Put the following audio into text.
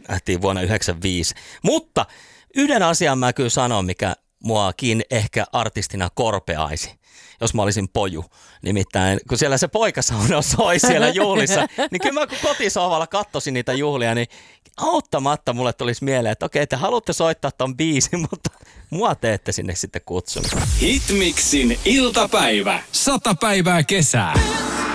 nähtiin vuonna 1995. Mutta yhden asian mä kyllä sanon, mikä muakin ehkä artistina korpeaisi, jos mä olisin poju. Nimittäin, kun siellä se poikasauno soi siellä juhlissa, niin kyllä mä kun kotisohvalla katsoisin niitä juhlia, niin auttamatta mulle tulisi mieleen, että okei, te haluatte soittaa ton biisin, mutta mua te ette sinne sitten kutsunut. Hitmixin iltapäivä. 100 päivää kesää.